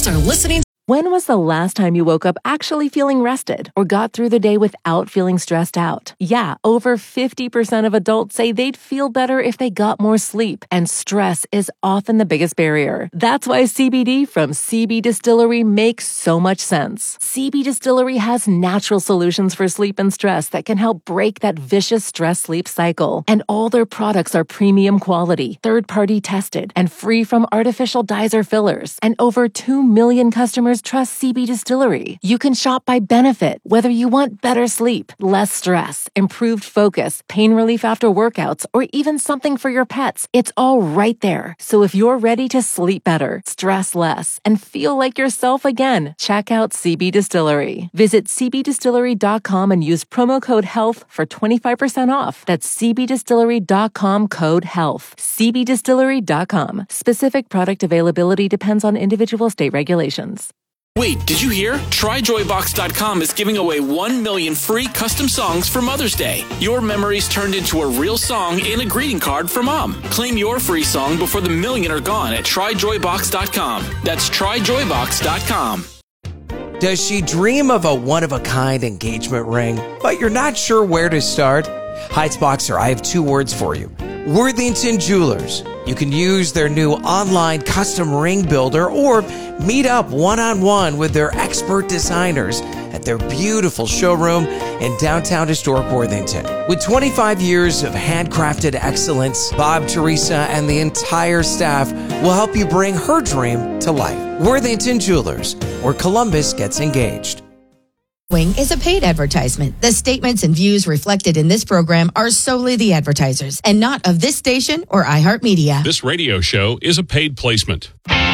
Others are listening. When was the last time you woke up actually feeling rested or got through the day without feeling stressed out? Yeah, over 50% of adults say they'd feel better if they got more sleep, and stress is often the biggest barrier. That's why CBD from CB Distillery makes so much sense. CB Distillery has natural solutions for sleep and stress that can help break that vicious stress-sleep cycle. And all their products are premium quality, third-party tested, and free from artificial dyes or fillers. And over 2 million customers trust CB Distillery. You can shop by benefit, whether you want better sleep, less stress, improved focus, pain relief after workouts, or even something for your pets. It's all right there. So if you're ready to sleep better, stress less, and feel like yourself again, check out CB Distillery. Visit cbdistillery.com and use promo code HEALTH for 25% off. That's cbdistillery.com, code HEALTH. cbdistillery.com. Specific product availability depends on individual state regulations. Wait, did you hear? TryJoyBox.com is giving away 1 million free custom songs for Mother's Day. Your memories turned into a real song and a greeting card for Mom. Claim your free song before the million are gone at TryJoyBox.com. That's TryJoyBox.com. Does she dream of a one-of-a-kind engagement ring, but you're not sure where to start? Heights Boxer, I have 2 words for you. Worthington Jewelers. You can use their new online custom ring builder or meet up one-on-one with their expert designers at their beautiful showroom in downtown historic Worthington. With 25 years of handcrafted excellence, Bob, Teresa, and the entire staff will help you bring her dream to life. Worthington Jewelers, where Columbus gets engaged. Is a paid advertisement. The statements and views reflected in this program are solely the advertisers and not of this station or iHeartMedia. This radio show is a paid placement.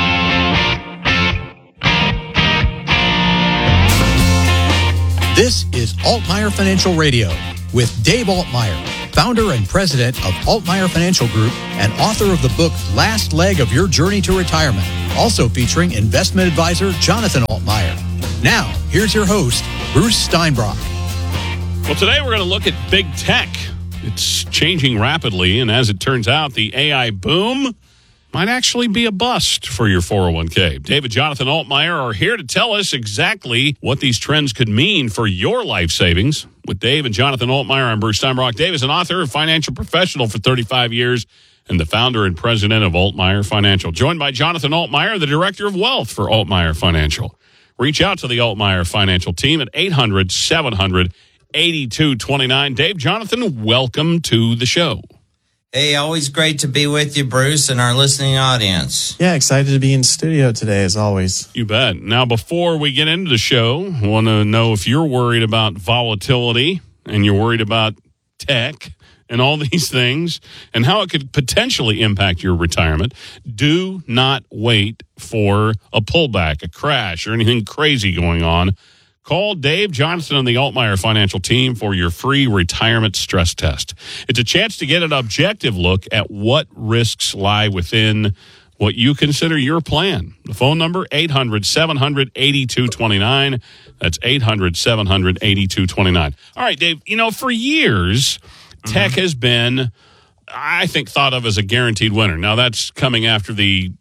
This is Altmaier Financial Radio with Dave Altmaier, founder and president of Altmaier Financial Group and author of the book Last Leg of Your Journey to Retirement, also featuring investment advisor Jonathan Altmaier. Now, here's your host, Bruce Steinbrock. Well, today we're going to look at big tech. It's changing rapidly, and as it turns out, the AI boom might actually be a bust for your 401k. Dave and Jonathan Altmaier are here to tell us exactly what these trends could mean for your life savings. With Dave and Jonathan Altmaier, I'm Bruce Steinbrock. Dave is an author and financial professional for 35 years and the founder and president of Altmaier Financial. Joined by Jonathan Altmaier, the director of wealth for Altmaier Financial. Reach out to the Altmaier Financial team at 800-700-8229. Dave, Jonathan, welcome to the show. Hey, always great to be with you, Bruce, and our listening audience. Yeah, excited to be in studio today, as always. You bet. Now, before we get into the show, I want to know if you're worried about volatility and you're worried about tech and all these things and how it could potentially impact your retirement. Do not wait for a pullback, a crash, or anything crazy going on. Call Dave, Jonathan, and the Altmaier Financial team for your free retirement stress test. It's a chance to get an objective look at what risks lie within what you consider your plan. The phone number, 800-700-8229. That's 800-700-8229. All right, Dave, for years, tech has been, I think, thought of as a guaranteed winner. Now, that's coming after the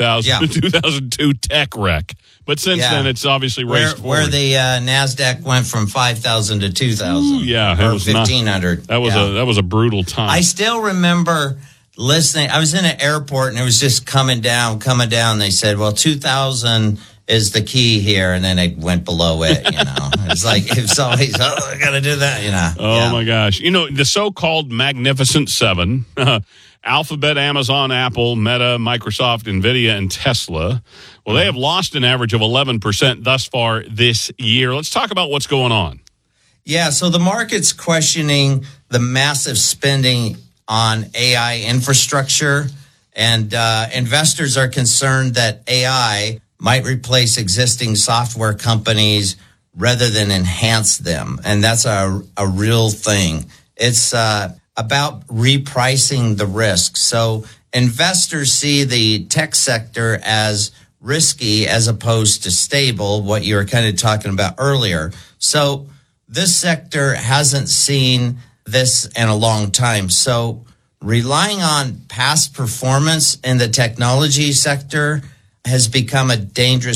2002 tech wreck. But since then, it's obviously raced forward. Where the NASDAQ went from 5,000 to 2,000. Yeah. Or 1,500. That was a brutal time. I still remember listening. I was in an airport, and it was just coming down. They said, well, 2,000 is the key here, and then it went below it, It's like, it's always, I got to do that, Oh, my gosh. The so-called Magnificent Seven, Alphabet, Amazon, Apple, Meta, Microsoft, NVIDIA, and Tesla. Well, they have lost an average of 11% thus far this year. Let's talk about what's going on. Yeah, so the market's questioning the massive spending on AI infrastructure, and investors are concerned that AI might replace existing software companies rather than enhance them. And that's a real thing. It's about repricing the risk. So investors see the tech sector as risky as opposed to stable, what you were kind of talking about earlier. So this sector hasn't seen this in a long time. So relying on past performance in the technology sector has become a dangerous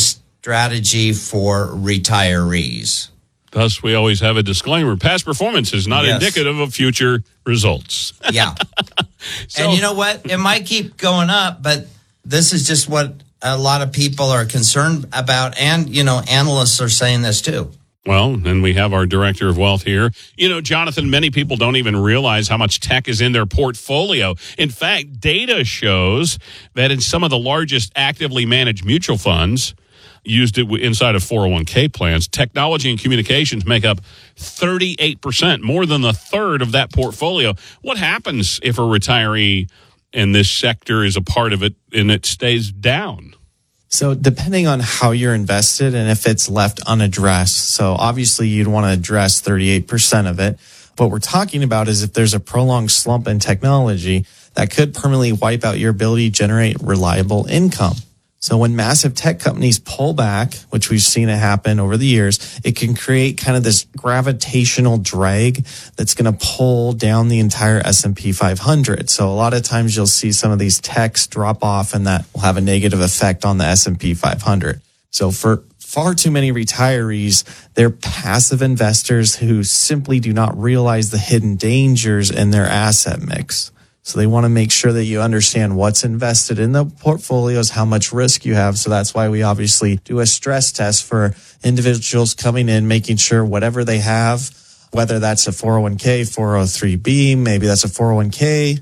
strategy for retirees. Thus, we always have a disclaimer. Past performance is not Yes. indicative of future results. Yeah. And you know what? It might keep going up, but this is just what a lot of people are concerned about. And, analysts are saying this too. Well, then we have our director of wealth here. Jonathan, many people don't even realize how much tech is in their portfolio. In fact, data shows that in some of the largest actively managed mutual funds used it inside of 401k plans, technology and communications make up 38%, more than a third of that portfolio. What happens if a retiree in this sector is a part of it and it stays down? So depending on how you're invested and if it's left unaddressed. So obviously you'd want to address 38% of it. What we're talking about is if there's a prolonged slump in technology that could permanently wipe out your ability to generate reliable income. So when massive tech companies pull back, which we've seen it happen over the years, it can create kind of this gravitational drag that's going to pull down the entire S&P 500. So a lot of times you'll see some of these techs drop off, and that will have a negative effect on the S&P 500. So for far too many retirees, they're passive investors who simply do not realize the hidden dangers in their asset mix. So they want to make sure that you understand what's invested in the portfolios, how much risk you have. So that's why we obviously do a stress test for individuals coming in, making sure whatever they have, whether that's a 401k, 403b, maybe that's a 401k,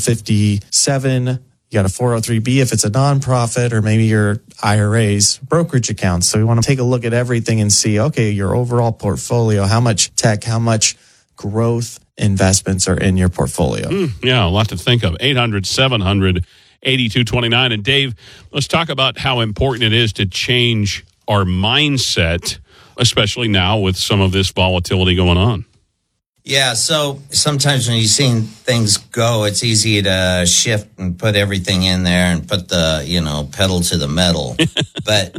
457, you got a 403b if it's a nonprofit, or maybe your IRAs, brokerage accounts. So we want to take a look at everything and see, okay, your overall portfolio, how much tech, how much growth investments are in your portfolio. Yeah, a lot to think of. 800-700-8229. And Dave, let's talk about how important it is to change our mindset, especially now with some of this volatility going on. Yeah, so sometimes when you've seen things go, it's easy to shift and put everything in there and put the, pedal to the metal. But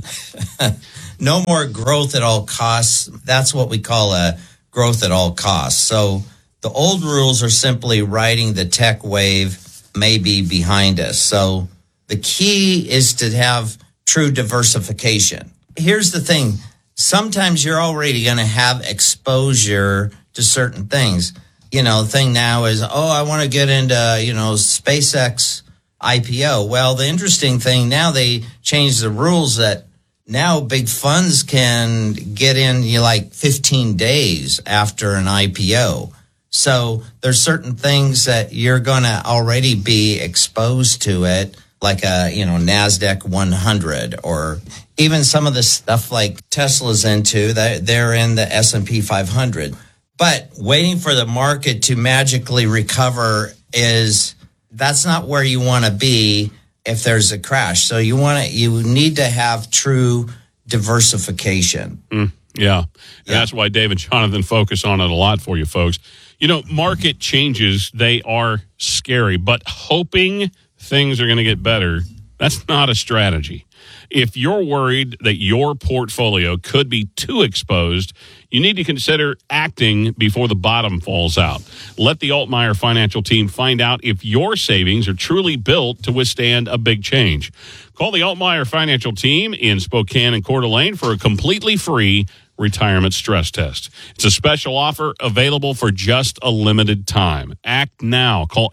no more growth at all costs. That's what we call a growth at all costs. So the old rules are simply riding the tech wave, maybe behind us. So the key is to have true diversification. Here's the thing. Sometimes you're already going to have exposure to certain things. The thing now is, I want to get into, SpaceX IPO. Well, the interesting thing now, they changed the rules that now big funds can get in 15 days after an IPO. So there's certain things that you're going to already be exposed to it, like a, NASDAQ 100, or even some of the stuff like Tesla's into, they're in the S&P 500. But waiting for the market to magically recover that's not where you want to be if there's a crash. So you need to have true diversification. Yeah. That's why Dave and Jonathan focus on it a lot for you folks. Market changes, they are scary, but hoping things are going to get better, that's not a strategy. If you're worried that your portfolio could be too exposed, you need to consider acting before the bottom falls out. Let the Altmaier Financial Team find out if your savings are truly built to withstand a big change. Call the Altmaier Financial Team in Spokane and Coeur d'Alene for a completely free retirement stress test. It's a special offer available for just a limited time. Act now. Call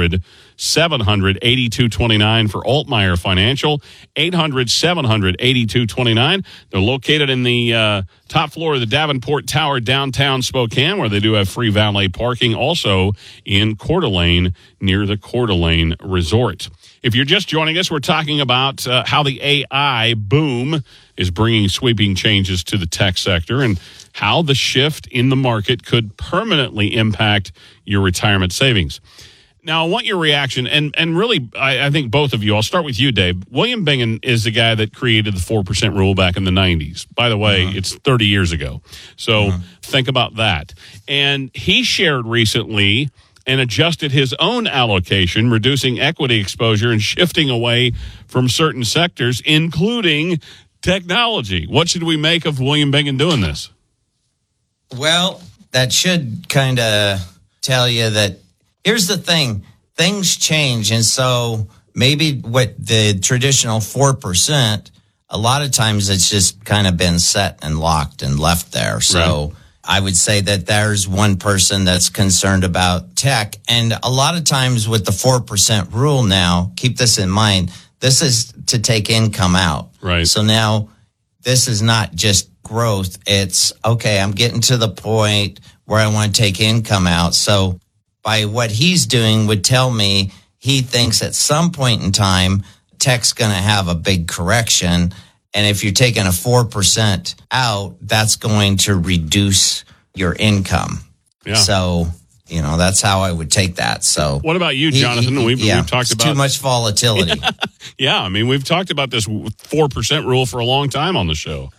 800-700-8229 for Altmaier Financial. 800-700-8229. They're located in the top floor of the Davenport Tower, downtown Spokane, where they do have free valet parking. Also in Coeur d'Alene, near the Coeur d'Alene Resort. If you're just joining us, we're talking about how the AI boom is bringing sweeping changes to the tech sector and how the shift in the market could permanently impact your retirement savings. Now, I want your reaction, and really, I think both of you. I'll start with you, Dave. William Bingen is the guy that created the 4% rule back in the 90s. By the way, it's 30 years ago. So think about that. And he shared recently and adjusted his own allocation, reducing equity exposure and shifting away from certain sectors, including technology. What should we make of William Bingen doing this? Well, that should kind of tell you that here's the thing. Things change. And so maybe what the traditional 4% a lot of times it's just kind of been set and locked and left there. So I would say that there's one person that's concerned about tech. And a lot of times with the 4% rule now, keep this in mind, this is to take income out. Right. So now this is not just growth. It's, okay, I'm getting to the point where I want to take income out. So by what he's doing would tell me he thinks at some point in time, tech's going to have a big correction. And if you're taking a 4% out, that's going to reduce your income. Yeah. So, that's how I would take that. So, what about you, Jonathan? We've talked about too much volatility. Yeah, I mean, we've talked about this 4% rule for a long time on the show.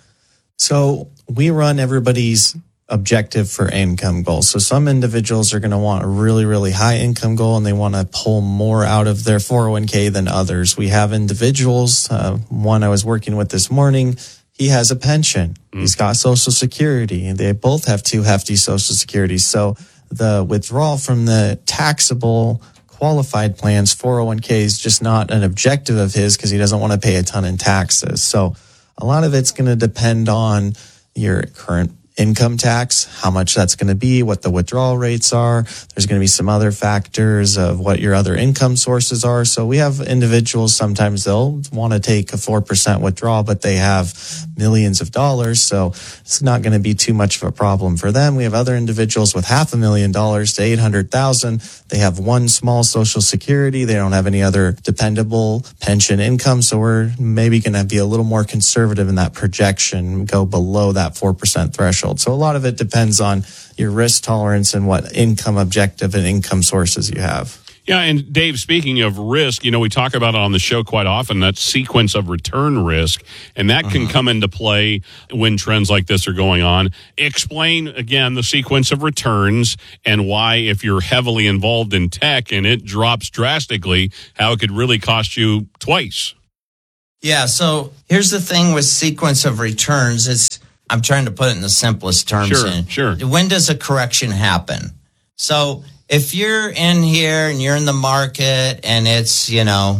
So we run everybody's objective for income goals. So some individuals are going to want a really, really high income goal, and they want to pull more out of their 401k than others. We have individuals, one I was working with this morning, he has a pension. He's got Social Security, and they both have two hefty Social Securities. So the withdrawal from the taxable qualified plans, 401k, is just not an objective of his because he doesn't want to pay a ton in taxes. So a lot of it's going to depend on your current income tax, how much that's going to be, what the withdrawal rates are. There's going to be some other factors of what your other income sources are. So we have individuals, sometimes they'll want to take a 4% withdrawal, but they have millions of dollars. So it's not going to be too much of a problem for them. We have other individuals with $500,000 to $800,000. They have one small Social Security. They don't have any other dependable pension income. So we're maybe going to be a little more conservative in that projection, go below that 4% threshold. So a lot of it depends on your risk tolerance and what income objective and income sources you have. Yeah, and Dave, speaking of risk, we talk about it on the show quite often, that sequence of return risk, and that can come into play when trends like this are going on. Explain, again, the sequence of returns and why, if you're heavily involved in tech and it drops drastically, how it could really cost you twice. Yeah, so here's the thing with sequence of returns. I'm trying to put it in the simplest terms. Sure. When does a correction happen? So if you're in here and you're in the market and it's,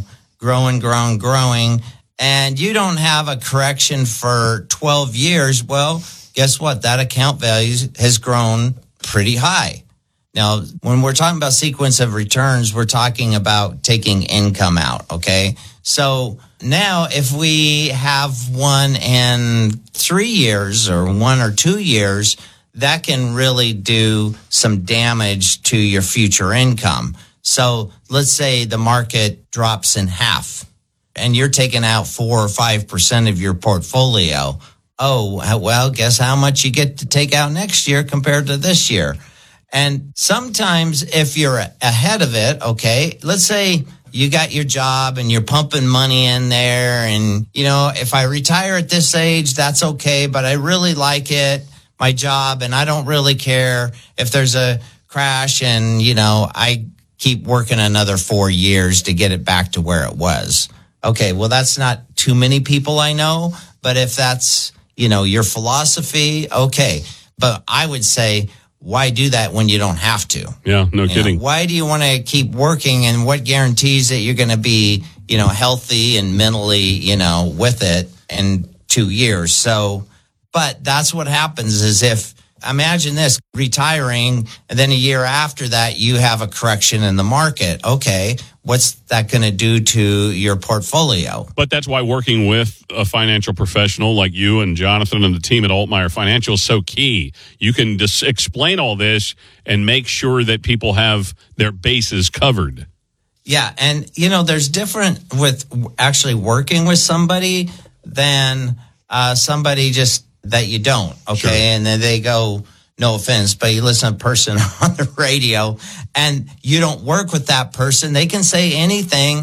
growing, and you don't have a correction for 12 years, well, guess what? That account value has grown pretty high. Now, when we're talking about sequence of returns, we're talking about taking income out, okay? So now if we have one in 3 years or 1 or 2 years, that can really do some damage to your future income. So let's say the market drops in half and you're taking out 4 or 5% of your portfolio. Oh, well, guess how much you get to take out next year compared to this year? And sometimes if you're ahead of it, okay, let's say you got your job and you're pumping money in there. And, if I retire at this age, that's okay. But I really like it, my job, and I don't really care if there's a crash and, I keep working another 4 years to get it back to where it was. Okay, well, that's not too many people I know. But if that's, your philosophy, okay. But I would say, why do that when you don't have to? Yeah, no kidding. Why do you want to keep working, and what guarantees that you're going to be, healthy and mentally, with it in 2 years? So, but that's what happens is if, imagine this, retiring, and then a year after that, you have a correction in the market. Okay, what's that going to do to your portfolio? But that's why working with a financial professional like you and Jonathan and the team at Altmaier Financial is so key. You can just explain all this and make sure that people have their bases covered. Yeah, and, there's different with actually working with somebody than somebody just that you don't, okay? Sure. And then they go, no offense, but you listen to a person on the radio and you don't work with that person. They can say anything.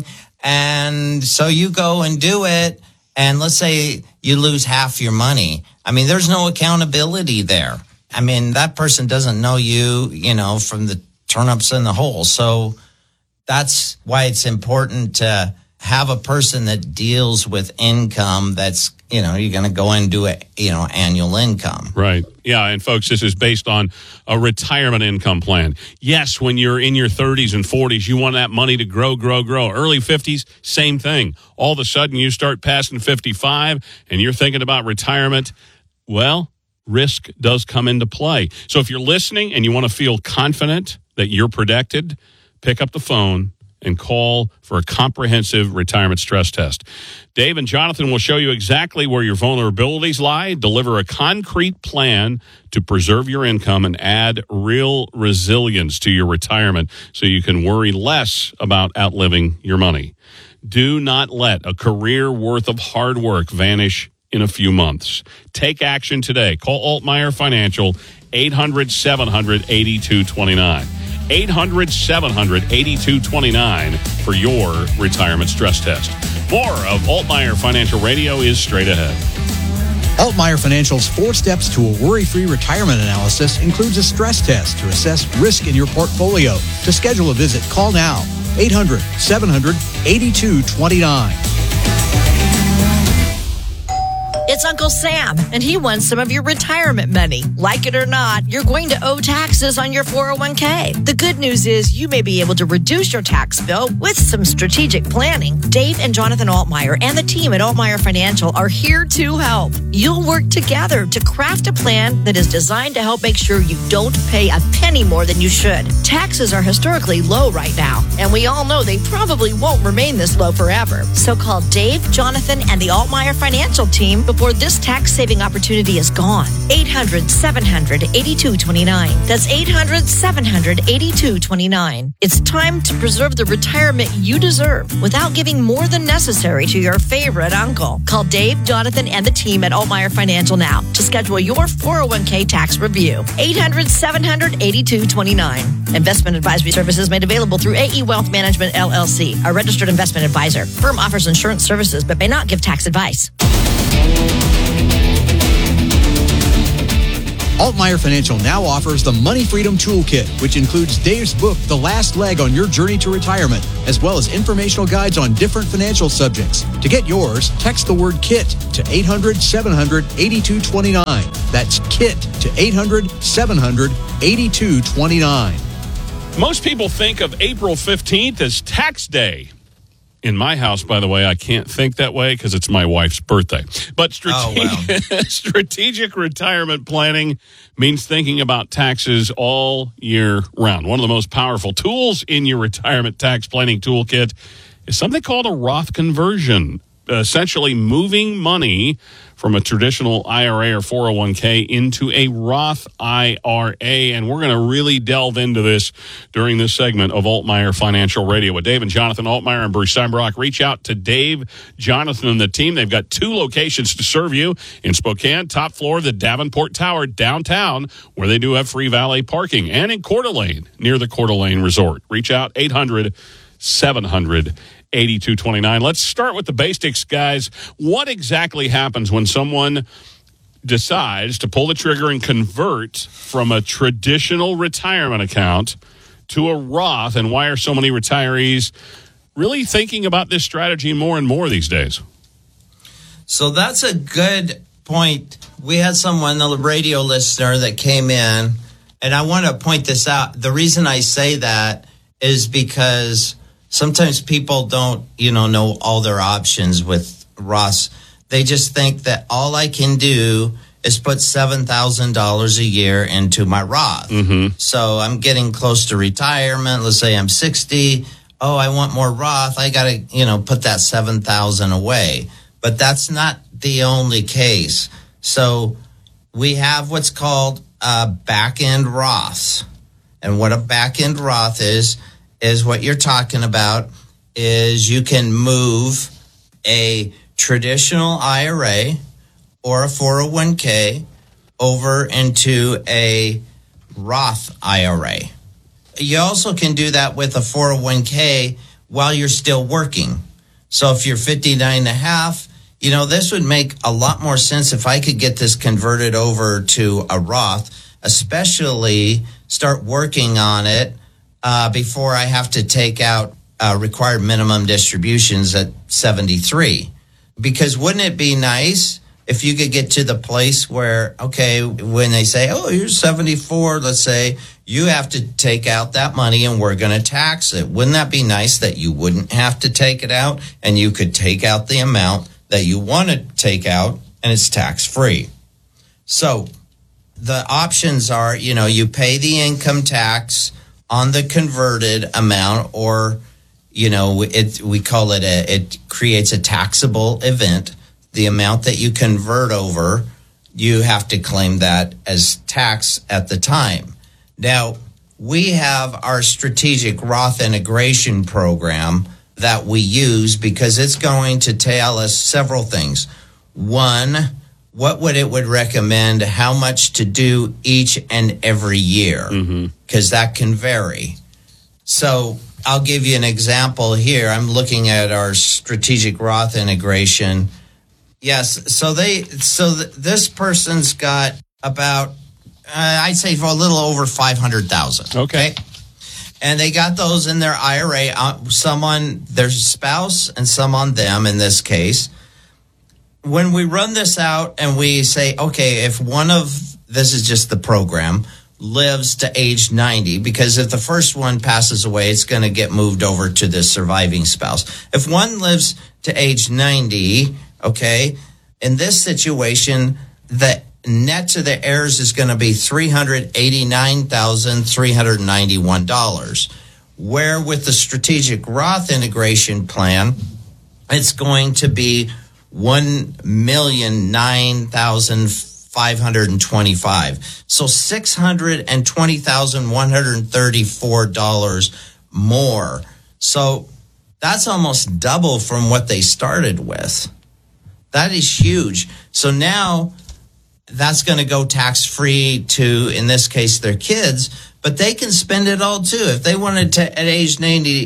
And so you go and do it. And let's say you lose half your money. I mean, there's no accountability there. I mean, that person doesn't know you, from the turnips in the hole. So that's why it's important to have a person that deals with income that's you're going to go and do annual income. Right. Yeah. And folks, this is based on a retirement income plan. Yes, when you're in your 30s and 40s, you want that money to grow. Early 50s, same thing. All of a sudden, you start passing 55 and you're thinking about retirement. Well, risk does come into play. So if you're listening and you want to feel confident that you're protected, pick up the phone and call for a comprehensive retirement stress test. Dave and Jonathan will show you exactly where your vulnerabilities lie, deliver a concrete plan to preserve your income, and add real resilience to your retirement so you can worry less about outliving your money. Do not let a career worth of hard work vanish in a few months. Take action today. Call Altmaier Financial, 800-700-8229. 800-700-8229 for your retirement stress test. More of Altmaier Financial Radio is straight ahead. Altmaier Financial's 4 steps to a worry-free retirement analysis includes a stress test to assess risk in your portfolio. To schedule a visit, call now. 800-700-8229. It's Uncle Sam, and he wants some of your retirement money. Like it or not, you're going to owe taxes on your 401k. The good news is you may be able to reduce your tax bill with some strategic planning. Dave and Jonathan Altmaier and the team at Altmaier Financial are here to help. You'll work together to craft a plan that is designed to help make sure you don't pay a penny more than you should. Taxes are historically low right now, and we all know they probably won't remain this low forever. So call Dave, Jonathan, and the Altmaier Financial team before this tax-saving opportunity is gone. 800-700-8229. That's 800-700-8229. It's time to preserve the retirement you deserve without giving more than necessary to your favorite uncle. Call Dave, Jonathan, and the team at Altmaier Financial now to schedule your 401k tax review. 800-700-8229. Investment advisory services made available through AE Wealth Management, LLC, a registered investment advisor. Firm offers insurance services but may not give tax advice. Altmaier Financial now offers the Money Freedom Toolkit, which includes Dave's book, The Last Leg on Your Journey to Retirement, as well as informational guides on different financial subjects. To get yours, text the word KIT to 800-700-8229. That's KIT to 800-700-8229. Most people think of April 15th as tax day. In my house, by the way, I can't think that way because it's my wife's birthday. But strategic retirement planning means thinking about taxes all year round. One of the most powerful tools in your retirement tax planning toolkit is something called a Roth conversion, essentially moving money from a traditional IRA or 401k into a Roth IRA. And we're going to really delve into this during this segment of Altmaier Financial Radio with Dave and Jonathan Altmaier and Bruce Steinbrock. Reach out to Dave, Jonathan, and the team. They've got 2 locations to serve you in Spokane, top floor of the Davenport Tower downtown, where they do have free valet parking, and in Coeur d'Alene, near the Coeur d'Alene Resort. Reach out, 800-700-8229. Let's start with the basics, guys. What exactly happens when someone decides to pull the trigger and convert from a traditional retirement account to a Roth, and why are so many retirees really thinking about this strategy more and more these days? So that's a good point. We had someone, a radio listener, that came in, and I want to point this out. The reason I say that is because sometimes people don't, know all their options with Roths. They just think that all I can do is put $7,000 a year into my Roth. Mm-hmm. So I'm getting close to retirement. Let's say I'm 60. Oh, I want more Roth. I got to, put that $7,000 away. But that's not the only case. So we have what's called back-end Roths. And what a back-end Roth is what you're talking about is you can move a traditional IRA or a 401k over into a Roth IRA. You also can do that with a 401k while you're still working. So if you're 59 and a half, this would make a lot more sense if I could get this converted over to a Roth, especially start working on it before I have to take out required minimum distributions at 73. Because wouldn't it be nice if you could get to the place where, okay, when they say, oh, you're 74, let's say, you have to take out that money and we're going to tax it. Wouldn't that be nice that you wouldn't have to take it out and you could take out the amount that you want to take out and it's tax-free? So the options are, you pay the income tax on the converted amount, or, we call it it creates a taxable event. The amount that you convert over, you have to claim that as tax at the time. Now, we have our strategic Roth integration program that we use because it's going to tell us several things. One, what would recommend how much to do each and every year, because that can vary. So I'll give you an example here. I'm looking at our strategic Roth integration. Yes, so this person's got about, I'd say, for a little over $500,000. Okay. And they got those in their IRA, some on their spouse and some on them in this case. When we run this out and we say, okay, if this is just the program, lives to age 90, because if the first one passes away, it's going to get moved over to the surviving spouse. If one lives to age 90, okay, in this situation, the net to the heirs is going to be $389,391. Where with the strategic Roth integration plan, it's going to be $1,009,525. So $620,134 more. So that's almost double from what they started with. That is huge. So now that's going to go tax-free to, in this case, their kids, but they can spend it all too. If they wanted to, at age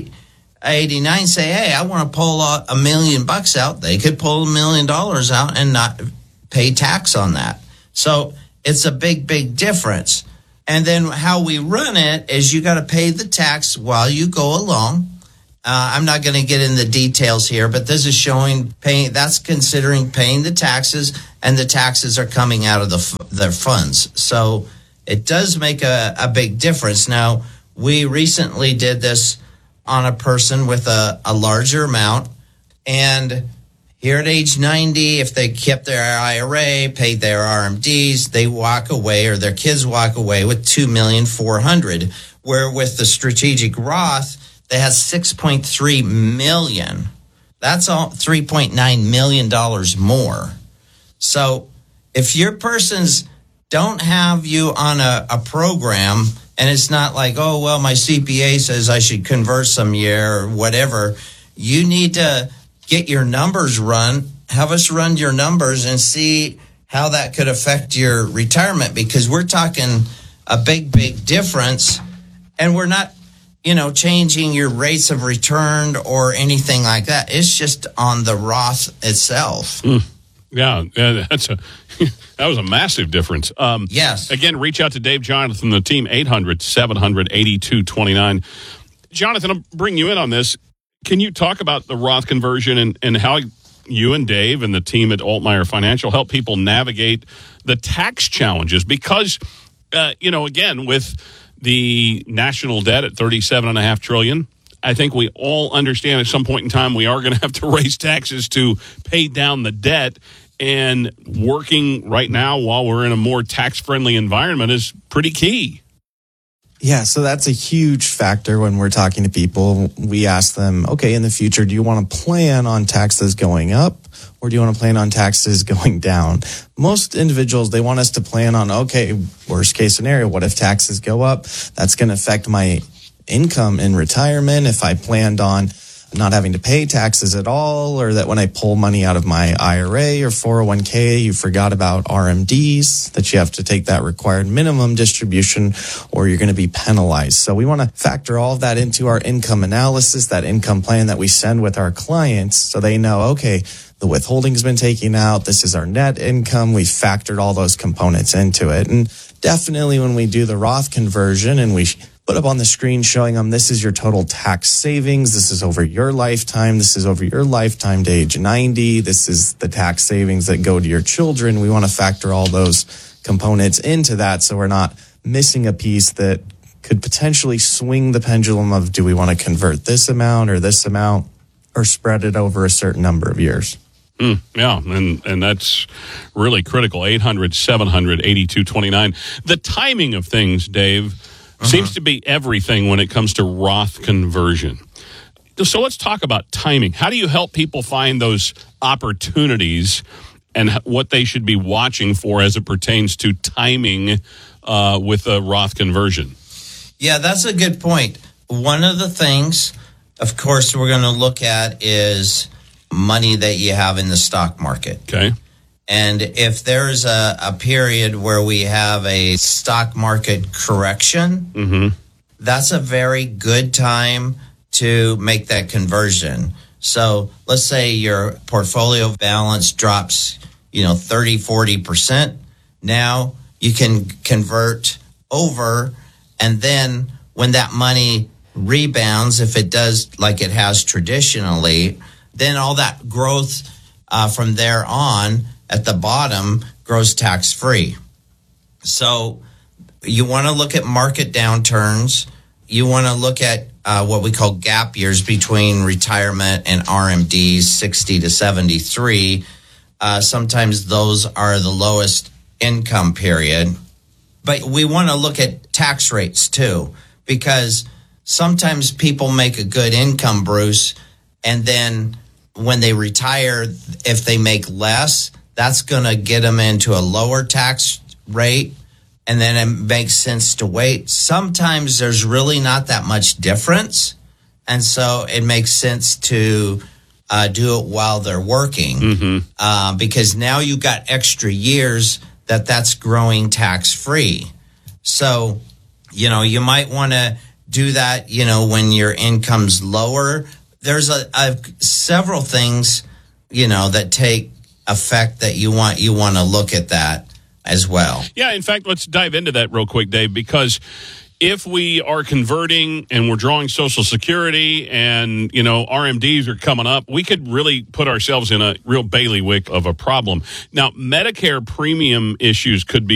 89, say, hey, I want to pull $1 million out, they could pull $1 million out and not pay tax on that. So it's a big, big difference. And then how we run it is you got to pay the tax while you go along. I'm not going to get in the details here, but this is showing that's considering paying the taxes, and the taxes are coming out of their funds. So it does make a big difference. Now, we recently did this on a person with a larger amount, and here at age 90, if they kept their IRA, paid their RMDs, they walk away, or their kids walk away with $2,400,000. Where with the strategic Roth, they have $6.3 million. That's all $3.9 million more. So if your persons don't have you on a program, and it's not like, oh, well, my CPA says I should convert some year or whatever, you need to get your numbers run, have us run your numbers and see how that could affect your retirement, because we're talking a big, big difference, and we're not, changing your rates of return or anything like that. It's just on the Roth itself. Yeah, that was a massive difference. Yes. Again, reach out to Dave Jonathan, the team, 800-700-8229. Jonathan, I'll bring you in on this. Can you talk about the Roth conversion and how you and Dave and the team at Altmaier Financial help people navigate the tax challenges? Because, again, with the national debt at $37.5 trillion, I think we all understand at some point in time we are going to have to raise taxes to pay down the debt. And working right now while we're in a more tax-friendly environment is pretty key. Yeah, so that's a huge factor when we're talking to people. We ask them, okay, in the future, do you want to plan on taxes going up, or do you want to plan on taxes going down? Most individuals, they want us to plan on, okay, worst case scenario, what if taxes go up? That's going to affect my income in retirement. If I planned on not having to pay taxes at all, or that when I pull money out of my IRA or 401k, you forgot about RMDs, that you have to take that required minimum distribution or you're going to be penalized. So we want to factor all of that into our income analysis, that income plan that we send with our clients, so they know, okay, the withholding's been taken out, this is our net income, we factored all those components into it. And definitely when we do the Roth conversion and we put up on the screen showing them this is your total tax savings. This is over your lifetime. This is over your lifetime to age 90. This is the tax savings that go to your children. We want to factor all those components into that so we're not missing a piece that could potentially swing the pendulum of do we want to convert this amount or spread it over a certain number of years. Yeah, and that's really critical. 800-700-8229. The timing of things, Dave, seems to be everything when it comes to Roth conversion. So let's talk about timing. How do you help people find those opportunities and what they should be watching for as it pertains to timing with a Roth conversion? Yeah, that's a good point. One of the things, of course, we're going to look at is money that you have in the stock market. Okay. And if there's a period where we have a stock market correction, that's a very good time to make that conversion. So let's say your portfolio balance drops, 30, 40%. Now you can convert over, and then when that money rebounds, if it does like it has traditionally, then all that growth from there on at the bottom grows tax-free. So you want to look at market downturns. You want to look at what we call gap years between retirement and RMDs, 60 to 73. Sometimes those are the lowest income period. But we want to look at tax rates too, because sometimes people make a good income, Bruce, and then when they retire, if they make less, that's going to get them into a lower tax rate, and then it makes sense to wait. Sometimes there's really not that much difference, and so it makes sense to do it while they're working, because now you've got extra years that's growing tax-free. So, you might want to do that, when your income's lower. There's several things, that take effect that you want to look at that as well. Yeah, in fact, let's dive into that real quick, Dave, because if we are converting and we're drawing Social Security and, RMDs are coming up, we could really put ourselves in a real bailiwick of a problem. Now, Medicare premium issues could be